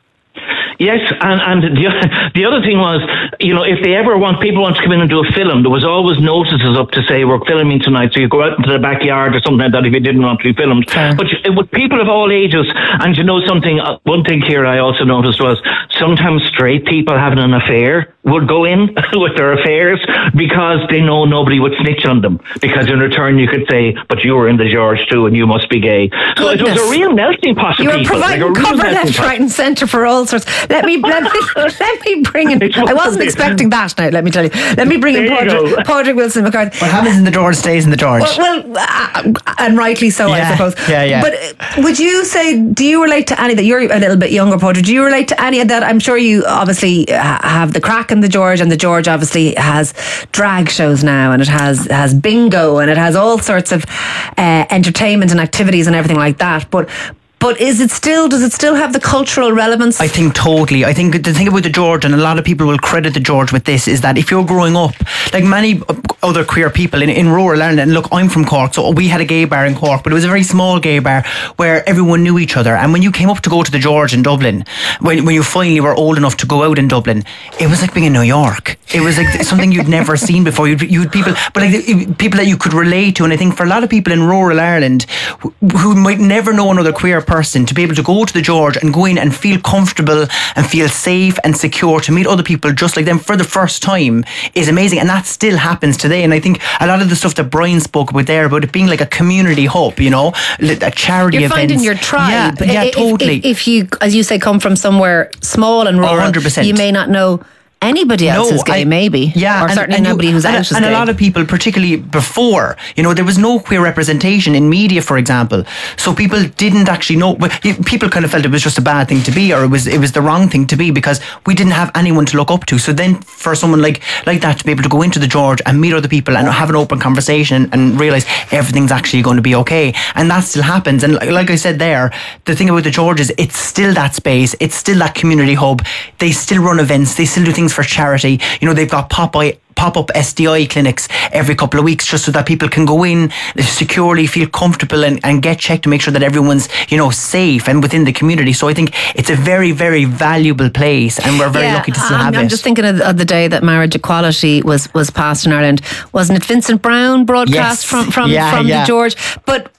Yes, and, and the, the other thing was, you know, if they ever want, people want to come in and do a film, there was always notices up to say, "We're filming tonight," so you go out into the backyard or something like that if you didn't want to be filmed. Sure. But it, with people of all ages, and you know something, uh, one thing here I also noticed was, sometimes straight people having an affair would go in with their affairs, because they know nobody would snitch on them, because in return you could say, "But you were in the George too, and you must be gay." So Goodness. It was a real melting pot of you people. You were providing like cover left, right and centre for all sorts. Let me, let me, let me bring in, I wasn't expecting that now, let me tell you. Let me bring in Padraig, Padraig Wilson McCarthy. What happens in the George stays in the George. Well, well uh, and rightly so, yeah, I suppose. Yeah, yeah. But uh, would you say, do you relate to any that, you're a little bit younger, Padraig, do you relate to any of that? I'm sure you obviously have the crack in the George, and the George obviously has drag shows now, and it has, has bingo, and it has all sorts of uh, entertainment and activities and everything like that. But But is it still, does it still have the cultural relevance? I think totally. I think the thing about the George, and a lot of people will credit the George with this, is that if you're growing up, like many other queer people in, in rural Ireland, and look, I'm from Cork, so we had a gay bar in Cork, but it was a very small gay bar where everyone knew each other. And when you came up to go to the George in Dublin, when, when you finally were old enough to go out in Dublin, it was like being in New York. It was like something you'd never seen before. You'd, you'd people, but like people that you could relate to. And I think for a lot of people in rural Ireland who, who might never know another queer person, to be able to go to the George and go in and feel comfortable and feel safe and secure to meet other people just like them for the first time is amazing. And that still happens today. And I think a lot of the stuff that Brian spoke about there, about it being like a community hub, you know, a charity event. You're finding your tribe. Yeah, yeah if, totally. If, if you, as you say, come from somewhere small and rural, one hundred percent. You may not know anybody else no, is gay, I, maybe. Yeah, or and, certainly and nobody you, who's and, out is and gay. a lot of people, particularly before, you know, there was no queer representation in media, for example. So people didn't actually know. People kind of felt it was just a bad thing to be, or it was it was the wrong thing to be, because we didn't have anyone to look up to. So then, for someone like like that to be able to go into the George and meet other people and have an open conversation and realise everything's actually going to be okay, and that still happens. And like, like I said there, the thing about the George is it's still that space, it's still that community hub. They still run events, they still do things for charity. You know, they've got pop-up pop-up S T I clinics every couple of weeks, just so that people can go in securely, feel comfortable, and, and get checked to make sure that everyone's, you know, safe and within the community. So I think it's a very, very valuable place, and we're very yeah, lucky to still I'm, have I'm it. I'm just thinking of, of the day that marriage equality was, was passed in Ireland. Wasn't it Vincent Brown broadcast yes. from, from, yeah, from yeah. the George? But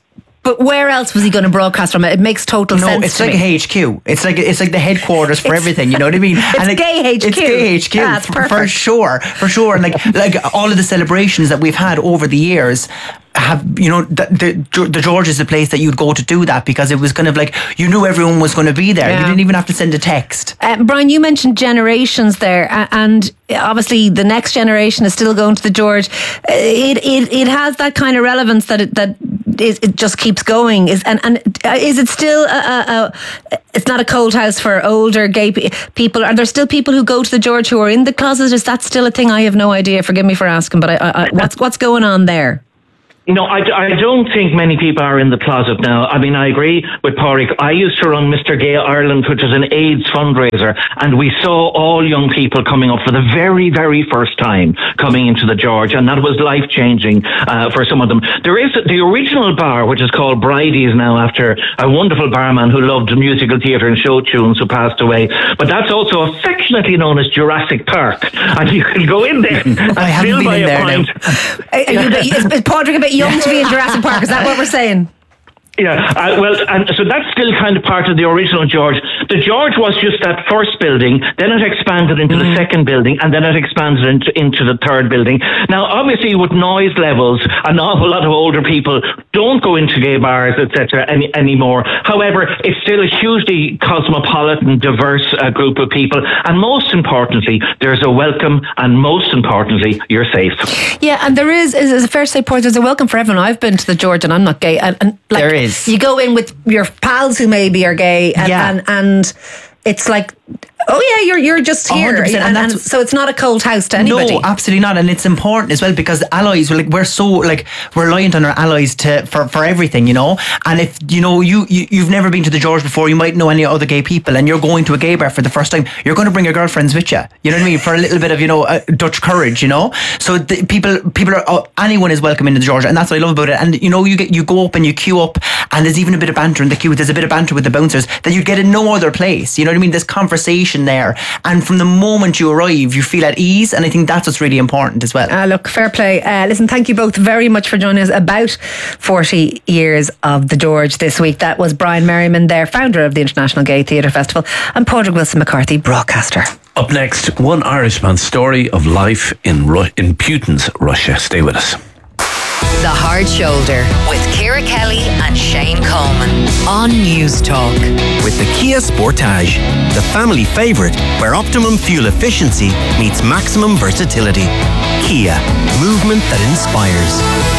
But where else was he going to broadcast from? It makes total no, sense. it's to like me. a H Q. It's like it's like the headquarters for everything. You know what I mean? It's and gay H Q. It's gay H Q. Yeah, it's for, perfect. for sure, for sure. And like like all of the celebrations that we've had over the years have, you know, the, the the George is the place that you'd go to do that, because it was kind of like you knew everyone was going to be there. Yeah. You didn't even have to send a text. Uh, Brian, you mentioned generations there, a- and obviously the next generation is still going to the George. Uh, It it, it has that kind of relevance that it, that it, it just keeps going. Is and and uh, is it still a, a, a it's not a cold house for older gay pe- people? Are there still people who go to the George who are in the closet? Is that still a thing? I have no idea. Forgive me for asking, but I, I, I, what's what's going on there? No, I, I don't think many people are in the closet now. I mean, I agree with Pádraig. I used to run Mister Gay Ireland, which is an AIDS fundraiser, and we saw all young people coming up for the very, very first time coming into the George, and that was life-changing uh, for some of them. There is the original bar, which is called Bridie's now, after a wonderful barman who loved musical theatre and show tunes, who passed away. But that's also affectionately known as Jurassic Park, and you can go in there and I haven't still been buy in a there pint. Are you a bit- Is is Pádraig a bit young to be in Jurassic Park? Is that what we're saying? Yeah, uh, well, and so that's still kind of part of the original George. The George was just that first building, then it expanded into the second building, and then it expanded into, into the third building. Now, obviously, with noise levels, an awful lot of older people don't go into gay bars, et cetera, any, anymore. However, it's still a hugely cosmopolitan, diverse uh, group of people, and most importantly, there's a welcome, and most importantly, you're safe. Yeah, and there is, is, is a fair to say, Paul, there's a welcome for everyone. I've been to the George and I'm not gay. And, and like, There is. You go in with your pals who maybe are gay, and, Yeah. and, and it's like, oh yeah, you're you're just here. one hundred percent, And, and and that's- so it's not a cold house to anybody. No, absolutely not, and it's important as well, because the allies, we're like we're so like we're reliant on our allies to for, for everything, you know. And if you know you, you you've never been to the George before, you might know any other gay people, and you're going to a gay bar for the first time, you're going to bring your girlfriends with you. You know what I mean? For a little bit of you know uh, Dutch courage, you know. So the, people people are uh, anyone is welcome into the George, and that's what I love about it. And you know you get you go up and you queue up, and there's even a bit of banter in the queue. There's a bit of banter with the bouncers that you get in no other place. You know what I mean? There's conversation there. And from the moment you arrive, you feel at ease, and I think that's what's really important as well. Uh, look, fair play. Uh, listen, thank you both very much for joining us. About forty years of the George this week. That was Brian Merriman there, founder of the International Gay Theatre Festival, and Pádraig Wilson McCarthy, broadcaster. Up next, one Irishman's story of life in Ru- in Putin's Russia. Stay with us. The Hard Shoulder with Ciara Kelly and Shane Coleman on News Talk. With the Kia Sportage, the family favourite where optimum fuel efficiency meets maximum versatility. Kia, movement that inspires.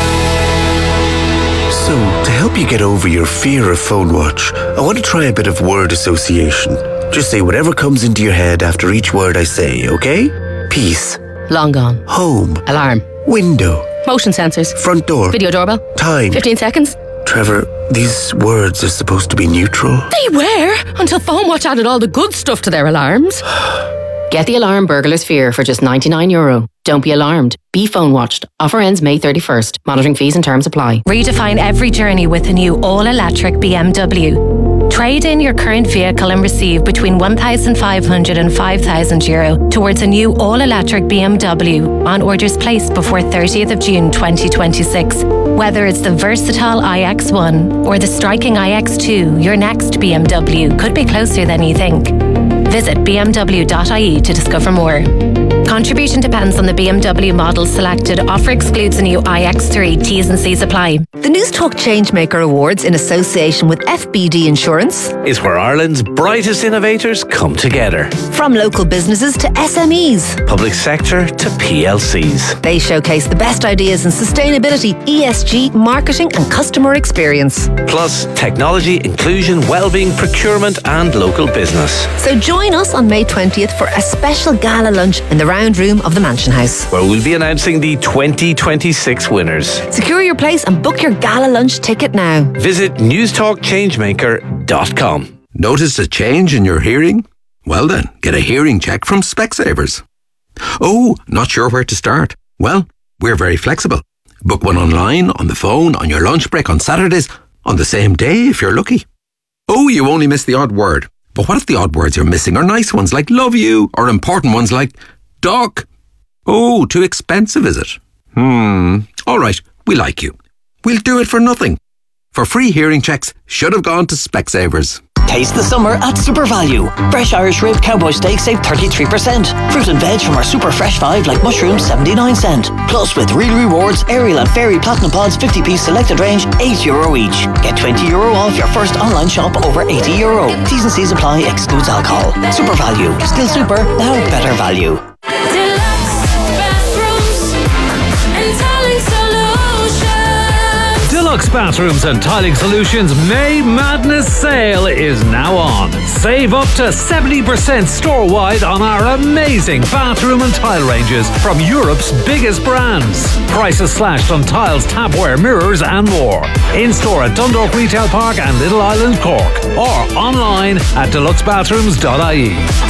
So, to help you get over your fear of phone watch, I want to try a bit of word association. Just say whatever comes into your head after each word I say, okay? Peace. Long gone. Home. Alarm. Window. Motion sensors. Front door. Video doorbell. Time. fifteen seconds. Trevor, these words are supposed to be neutral. They were, until PhoneWatch added all the good stuff to their alarms. Get the alarm burglar's fear for just ninety-nine euro. Don't be alarmed. Be phone watched. Offer ends May thirty-first. Monitoring fees and terms apply. Redefine every journey with a new all-electric B M W. Trade in your current vehicle and receive between one thousand five hundred and five thousand euro towards a new all-electric B M W on orders placed before thirtieth of June twenty twenty-six. Whether it's the versatile i X one or the striking i X two, your next B M W could be closer than you think. Visit b m w dot i e to discover more. Contribution depends on the B M W model selected. Offer excludes a new i X three. T's and C's apply. The News Talk Changemaker Awards, in association with F B D Insurance, Is where Ireland's brightest innovators come together. from local businesses to S M Es. Public sector to P L Cs. They showcase the best ideas in sustainability, E S G, marketing and customer experience. Plus technology, inclusion, wellbeing, procurement and local business. So join us on May twentieth for a special gala lunch in the round room of the Mansion House. Where we'll be announcing the twenty twenty-six winners. Secure your place and book your gala lunch ticket now. Visit news talk changemaker dot com. Noticed a change in your hearing? Well then, get a hearing check from Specsavers. Oh, not sure where to start? Well, we're very flexible. Book one online, on the phone, on your lunch break, on Saturdays, on the same day if you're lucky. Oh, you only missed the odd word. But what if the odd words you're missing are nice ones like love you, or important ones like duck? Oh, too expensive, is it? Hmm. All right, we like you. We'll do it for nothing. For free hearing checks, should have gone to Specsavers. Taste the summer at Super Value. Fresh Irish rib cowboy steak save thirty-three percent. Fruit and veg from our Super Fresh five like mushrooms seventy-nine cent. Plus with Real Rewards, Ariel and Fairy Platinum Pods fifty piece selected range, eight euro each. Get twenty euro off your first online shop over eighty euro. T's and C's apply, excludes alcohol. Super Value. Still super, now better value. Deluxe Bathrooms and Tiling Solutions May Madness Sale is now on. Save up to seventy percent store-wide on our amazing bathroom and tile ranges from Europe's biggest brands. Prices slashed on tiles, tapware, mirrors and more. In-store at Dundalk Retail Park and Little Island, Cork. Or online at deluxe bathrooms dot I E.